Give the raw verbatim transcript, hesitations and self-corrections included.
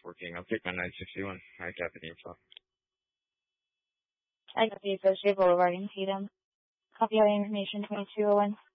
working. I'll take my nine sixty-one. High Captain info. I got the Associate Boulevard in Tatum. Copy all the information twenty-two oh one.